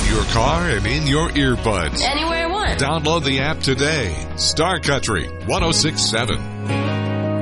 your car and in your earbuds. Anywhere I want. Download the app today. Star Country 106.7.